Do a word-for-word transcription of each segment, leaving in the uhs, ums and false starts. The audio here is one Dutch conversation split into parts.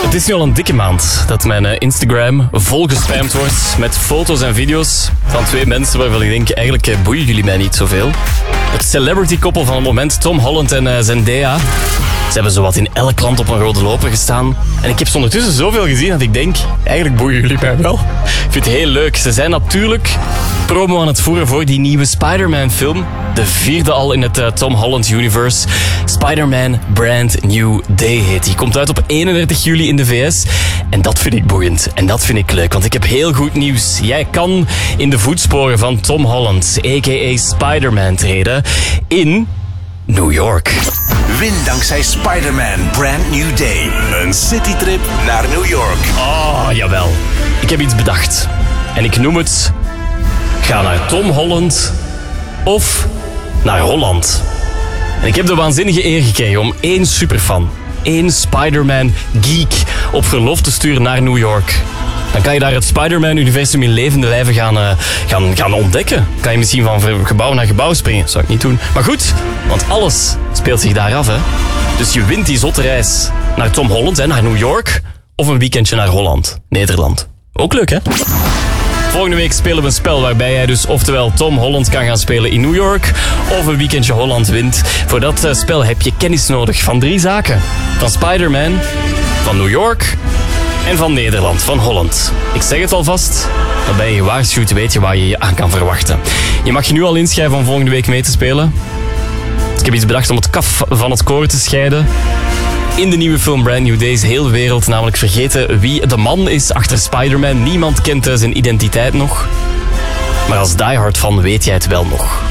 Het is nu al een dikke maand dat mijn Instagram volgespamd wordt met foto's en video's van twee mensen waarvan ik denk, eigenlijk boeien jullie mij niet zoveel. Het celebrity-koppel van het moment, Tom Holland en uh, Zendaya. Ze hebben zowat in elk land op een rode loper gestaan. En ik heb ze ondertussen zoveel gezien dat ik denk, eigenlijk boeien jullie mij wel. Ik vind het heel leuk. Ze zijn natuurlijk promo aan het voeren voor die nieuwe Spider-Man film. De vierde al in het uh, Tom Holland universe. Spider-Man Brand New Day heet. Die komt uit op eenendertig juli in de V S. En dat vind ik boeiend. En dat vind ik leuk. Want ik heb heel goed nieuws. Jij kan in de voetsporen van Tom Holland, a k a. Spider-Man, treden in New York. Win dankzij Spider-Man Brand New Day. Een citytrip naar New York. Oh, jawel. Ik heb iets bedacht. En ik noem het... Ga naar Tom Holland of naar Holland. En ik heb de waanzinnige eer gekregen om één superfan, één Spider-Man-geek op verlof te sturen naar New York. Dan kan je daar het Spider-Man-universum in levende lijven gaan, uh, gaan, gaan ontdekken. Kan je misschien van gebouw naar gebouw springen. Dat zou ik niet doen. Maar goed, want alles speelt zich daar af, hè. Dus je wint die zotte reis naar Tom Holland, hè, naar New York. Of een weekendje naar Holland, Nederland. Ook leuk, hè? Volgende week spelen we een spel waarbij jij dus oftewel Tom Holland kan gaan spelen in New York of een weekendje Holland wint. Voor dat uh, spel heb je kennis nodig van drie zaken. Van Spider-Man, van New York en van Nederland, van Holland. Ik zeg het alvast, dan ben je gewaarschuwd, weet je waar je je aan kan verwachten. Je mag je nu al inschrijven om volgende week mee te spelen. Ik heb iets bedacht om het kaf van het koren te scheiden. In de nieuwe film Brand New Day is heel de wereld namelijk vergeten wie de man is achter Spider-Man. Niemand kent zijn identiteit nog. Maar als diehard fan weet jij het wel nog.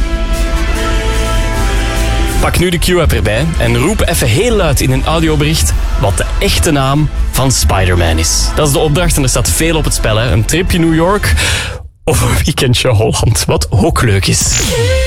Pak nu de Q-app erbij en roep even heel luid in een audiobericht wat de echte naam van Spider-Man is. Dat is de opdracht en er staat veel op het spel, hè. Een tripje New York of een weekendje Holland, wat ook leuk is.